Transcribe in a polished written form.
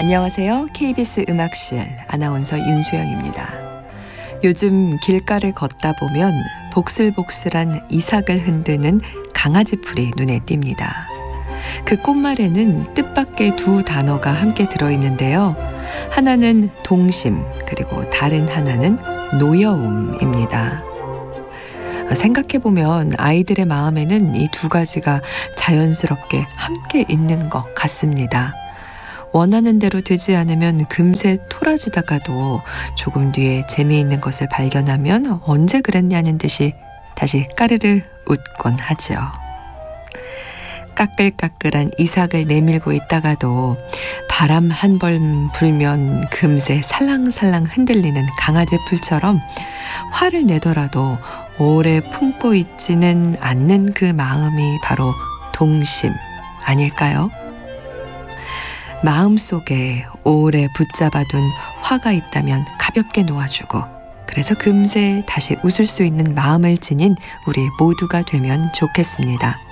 안녕하세요. KBS 음악실 아나운서 윤수영입니다. 요즘 길가를 걷다 보면 복슬복슬한 이삭을 흔드는 강아지 풀이 눈에 띕니다. 그 꽃말에는 뜻밖의 두 단어가 함께 들어있는데요. 하나는 동심, 그리고 다른 하나는 노여움입니다. 생각해보면 아이들의 마음에는 이 두 가지가 자연스럽게 함께 있는 것 같습니다. 원하는 대로 되지 않으면 금세 토라지다가도 조금 뒤에 재미있는 것을 발견하면 언제 그랬냐는 듯이 다시 까르르 웃곤 하죠. 까끌까끌한 이삭을 내밀고 있다가도 바람 한 번 불면 금세 살랑살랑 흔들리는 강아지 풀처럼 화를 내더라도 오래 품고 있지는 않는 그 마음이 바로 동심 아닐까요? 마음속에 오래 붙잡아둔 화가 있다면 가볍게 놓아주고, 그래서 금세 다시 웃을 수 있는 마음을 지닌 우리 모두가 되면 좋겠습니다.